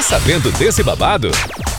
sabendo desse babado?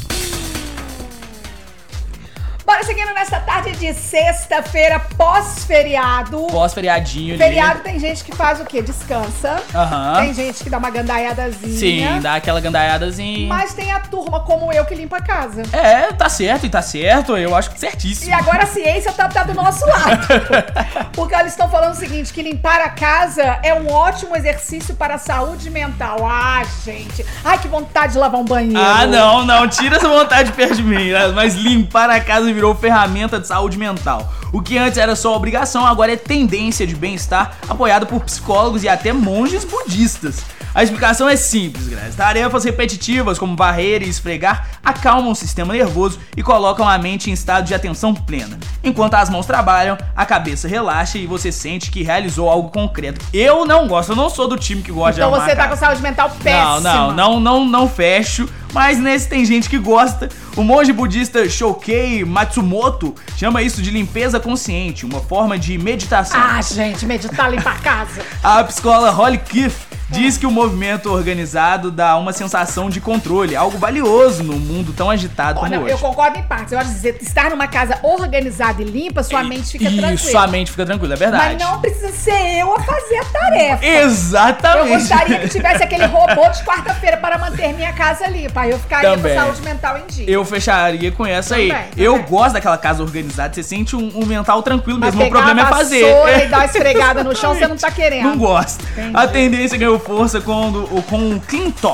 Bora seguindo nesta tarde de sexta-feira, pós-feriado. Pós-feriadinho ali. Feriado tem gente que faz o quê? Descansa. Aham. Tem gente que dá uma gandaiadazinha. Sim, dá aquela gandaiadazinha. Mas tem a turma como eu que limpa a casa. É, tá certo, eu acho que certíssimo. E agora a ciência tá do nosso lado. Porque eles estão falando o seguinte, que limpar a casa é um ótimo exercício para a saúde mental. Ah, gente. Ai, que vontade de lavar um banheiro. Ah, não, tira essa vontade perto de mim, né? Mas limpar a casa virou ferramenta de saúde mental. O que antes era só obrigação, agora é tendência de bem-estar, apoiado por psicólogos e até monges budistas. A explicação é simples, galera. Tarefas repetitivas como varrer e esfregar acalmam o sistema nervoso e colocam a mente em estado de atenção plena. Enquanto as mãos trabalham, a cabeça relaxa e você sente que realizou algo concreto. Eu não gosto, eu não sou do time que gosta de arrumar a casa. Então você tá com saúde mental péssima. Não fecho. Mas nesse tem gente que gosta. O monge budista Shokei Matsumoto chama isso de limpeza consciente, uma forma de meditação. Ah, gente, meditar, limpar a casa. A psicóloga Holly Keefe diz que o movimento organizado dá uma sensação de controle, algo valioso no mundo tão agitado como hoje. Eu concordo em partes. Eu acho dizer, estar numa casa organizada e limpa, sua mente fica tranquila. Sua mente fica tranquila, é verdade. Mas não precisa ser eu a fazer a tarefa. Exatamente. Eu gostaria que tivesse aquele robô de quarta-feira para manter minha casa limpa. Aí eu ficaria Também. com saúde mental em dia. Eu fecharia com essa aí. Também. Eu gosto daquela casa organizada, você sente um mental tranquilo Mas mesmo. O problema é fazer. E dar uma esfregada no chão, você não tá querendo. Não gosta. Entendi. A tendência ganhou força com o Clean Top.